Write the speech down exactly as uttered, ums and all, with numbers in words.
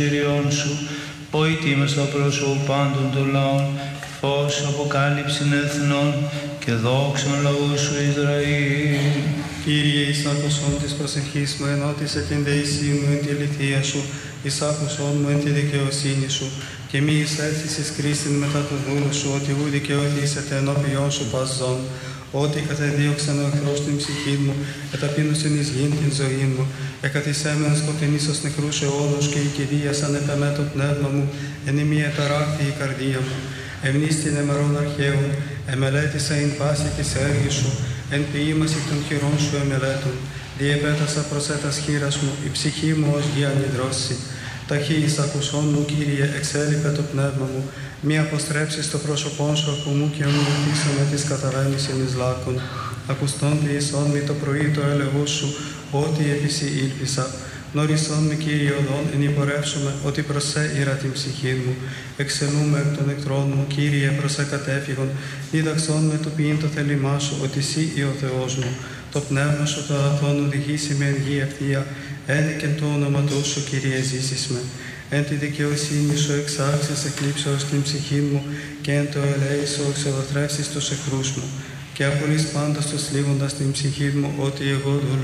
Κυριών σου, ποητήμεστα πρόσωπο πάντων των λαών, φως αποκάλυψην εθνών και δόξαν λαού σου Ισραήλ. Κύριε, εις άκουσον της προσευχής μου, ενώτισε την δεησή μου εν τη λυθία σου, εις άκουσον μου εν τη δικαιοσύνη σου, και μη εισέλθεις εις κρίσιν μετά του δούλου σου, ότι ου δικαιωθήσετε ενώπιον σου πας ζών. Ότι κατεδίωξαν ο εχθρός την ψυχή μου, εταπείνωσεν εις γην την ζωή μου, εκατησέμεν σκοτεινής ως νεκρούς αιώνους, και η Κυρία σαν επεμέ το πνεύμα μου, εν ημί εταράχθη η καρδία μου. Εμνίστην εμερών αρχαίων, εμελέτησα ειν πάση της έργης σου, εν ποιήμαση των χειρών σου εμελέτων. Διεπέτασα προς έτας χείρας μου, η ψυχή μου ως γη ανιδρώσει. Ταχύ εις ακουσών μου, Κύριε, εξέλιπε το πνεύμα μου, μη αποστρέψεις το πρόσωπόν σου από μου και μου ρωτήσω με τις καταβαίνησιν εις λάκων. Ακουστών ποιησόν μη το πρωί το έλεος σου, ότι επί σοι ήλπισα. Γνωρισόν με, Κύριε, οδόν, εν υπορεύσομαι, ότι προς σε ήρα την ψυχή μου. Εξελούμε εκ των εχθρών μου, Κύριε, προς σε κατέφυγον. Δίδαξόν με το ποιήν το θέλημά σου, ότι σύ ή ο Θεός μου. Το πνεύμα σου το αγαθόν οδηγήσει με εν γη ευθεία, ένικεν το όνομα του σου, Κύριε, ζήσεις με. Εν τη δικαιοσύνη σου εξάξεις εκλείψεως την ψυχή μου, και εν το ελέη σου εξοδοθρεύσεις τους εχθρούς μου. Και απολύς πάντα στους λίγοντας την ψυχή μου, ότι εγώ